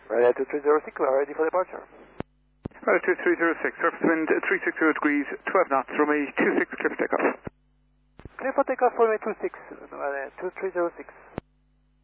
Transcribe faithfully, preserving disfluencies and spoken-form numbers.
Right at two three zero six, we're ready for departure. Right, two three zero six, surface wind three six zero degrees, twelve knots, runway two six, clear for takeoff. Clear for takeoff, runway two six, uh, two three zero six.